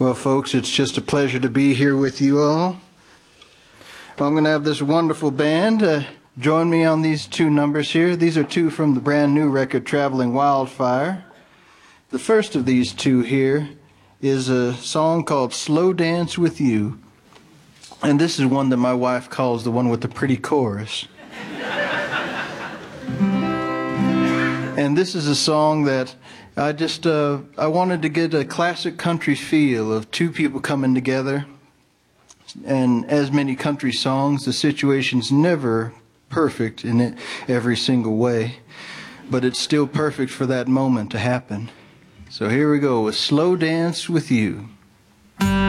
Well, folks, it's just a pleasure to be here with you all. I'm going to have this wonderful band join me on these two numbers here. These are two from the brand new record, Traveling Wildfire. The first of these two here is a song called Slow Dance With You. And this is one that my wife calls the one with the pretty chorus. And this is a song that I wanted to get a classic country feel of two people coming together. And as many country songs, the situation's never perfect in every single way, but it's still perfect for that moment to happen. So here we go with Slow Dance With You.